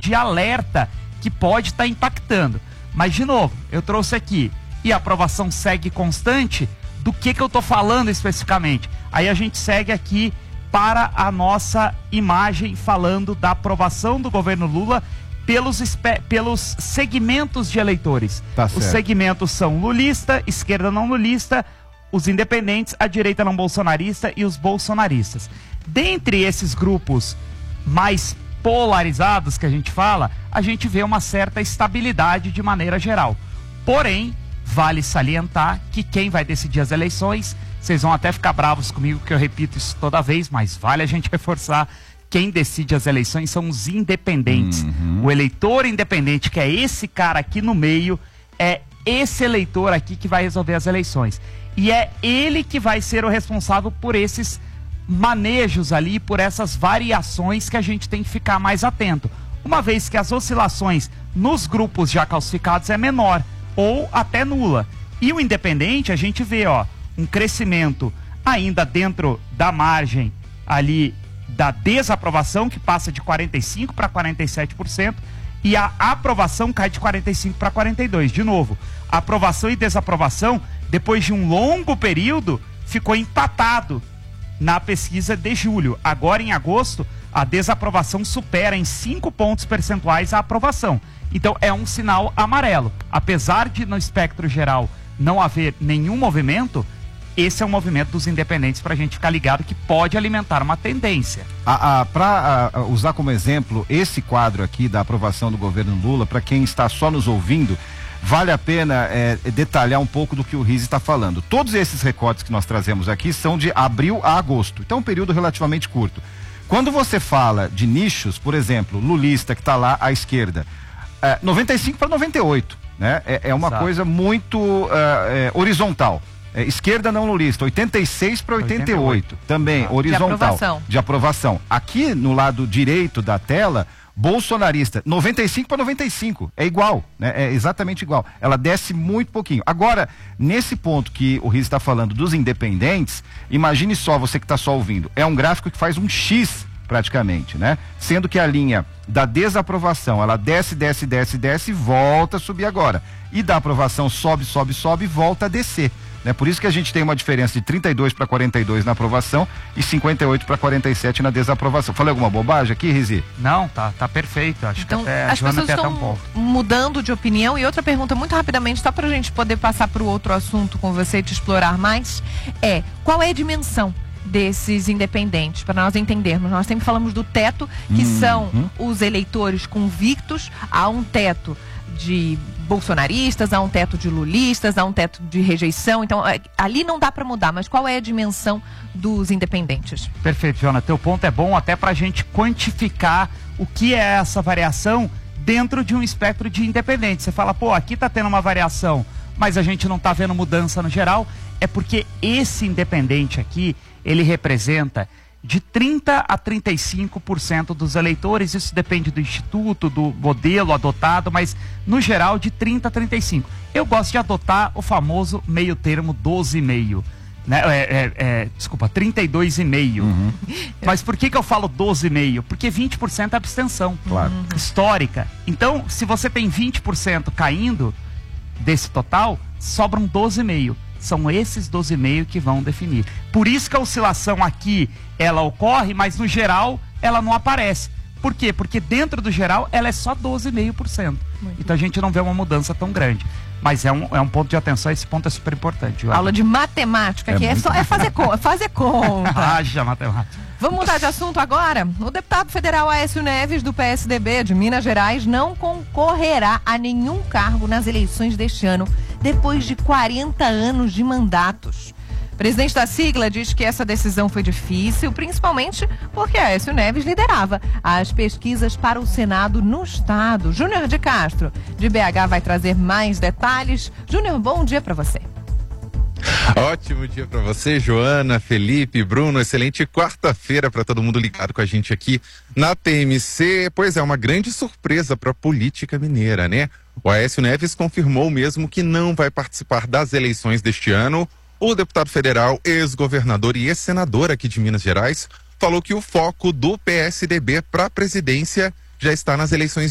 de alerta que pode estar impactando. Mas, de novo, eu trouxe aqui, e a aprovação segue constante, do que eu estou falando especificamente? Aí a gente segue aqui para a nossa imagem falando da aprovação do governo Lula pelos segmentos de eleitores. Tá Os certo. segmentos são lulista, esquerda não lulista, os independentes, a direita não bolsonarista e os bolsonaristas. Dentre esses grupos mais polarizados que a gente fala, a gente vê uma certa estabilidade de maneira geral. Porém, vale salientar que quem vai decidir as eleições, vocês vão até ficar bravos comigo que eu repito isso toda vez, mas vale a gente reforçar, quem decide as eleições são os independentes. O eleitor independente, que é esse cara aqui no meio, é esse eleitor aqui que vai resolver as eleições. E é ele que vai ser o responsável por esses manejos ali, por essas variações que a gente tem que ficar mais atento. Uma vez que as oscilações nos grupos já calcificados é menor, ou até nula. E o independente, a gente vê, ó, um crescimento ainda dentro da margem ali da desaprovação, que passa de 45% para 47%, e a aprovação cai de 45% para 42%. De novo, a aprovação e desaprovação, depois de um longo período, ficou empatado na pesquisa de julho. Agora, em agosto, a desaprovação supera em 5 pontos percentuais a aprovação. Então, é um sinal amarelo. Apesar de, no espectro geral, não haver nenhum movimento, esse é um movimento dos independentes para a gente ficar ligado que pode alimentar uma tendência. Para usar como exemplo esse quadro aqui da aprovação do governo Lula, para quem está só nos ouvindo, vale a pena detalhar um pouco do que o Riz está falando. Todos esses recortes que nós trazemos aqui são de abril a agosto, então é um período relativamente curto. Quando você fala de nichos, por exemplo, lulista que está lá à esquerda, 95 para 98, né? É uma Exato. coisa muito horizontal. Esquerda não lulista, 86 para 88, também horizontal. De aprovação. Aqui no lado direito da tela, bolsonarista, 95 para 95, é igual, né? É exatamente igual. Ela desce muito pouquinho. Agora, nesse ponto que o Riz está falando dos independentes, imagine só, você que está só ouvindo, é um gráfico que faz um X praticamente, né? Sendo que a linha da desaprovação, ela desce, e volta a subir agora. E da aprovação sobe, e volta a descer. Né? Por isso que a gente tem uma diferença de 32 para 42 na aprovação e 58 para 47 na desaprovação. Falei alguma bobagem aqui, Rizi? Não, tá perfeito. Acho então, que até as pessoas até estão um ponto. mudando de opinião. E outra pergunta muito rapidamente, só para a gente poder passar para o outro assunto com você e te explorar mais, qual é a dimensão desses independentes, para nós entendermos? Nós sempre falamos do teto, que são os eleitores convictos. Há um teto de bolsonaristas, há um teto de lulistas, há um teto de rejeição. Então, ali não dá para mudar, mas qual é a dimensão dos independentes? Perfeito, Jona. Teu ponto é bom até para a gente quantificar o que é essa variação dentro de um espectro de independente. Você fala, pô, aqui tá tendo uma variação, mas a gente não tá vendo mudança no geral. É porque esse independente aqui, ele representa de 30% a 35% dos eleitores. Isso depende do instituto, do modelo adotado, mas no geral de 30% a 35%. Eu gosto de adotar o famoso meio termo 12,5%. Né? Desculpa, 32,5%. Mas por que eu falo 12,5%? Porque 20% é abstenção histórica. Então, se você tem 20% caindo desse total, sobram 12,5%. São esses 12,5% que vão definir. Por isso que a oscilação aqui, ela ocorre, mas no geral, ela não aparece. Por quê? Porque dentro do geral, ela é só 12,5%. Então a gente não vê uma mudança tão grande. Mas é um ponto de atenção, esse ponto é super importante. Aula de matemática, que é fazer conta. Haja matemática. Vamos mudar de assunto agora? O deputado federal Aécio Neves, do PSDB de Minas Gerais, não concorrerá a nenhum cargo nas eleições deste ano, depois de 40 anos de mandatos. O presidente da sigla diz que essa decisão foi difícil, principalmente porque Aécio Neves liderava as pesquisas para o Senado no estado. Júnior de Castro, de BH, vai trazer mais detalhes. Júnior, bom dia para você. Ótimo dia para você, Joana, Felipe, Bruno. Excelente quarta-feira para todo mundo ligado com a gente aqui na TMC. Pois é, uma grande surpresa para a política mineira, né? O Aécio Neves confirmou mesmo que não vai participar das eleições deste ano. O deputado federal, ex-governador e ex-senador aqui de Minas Gerais, falou que o foco do PSDB para a presidência já está nas eleições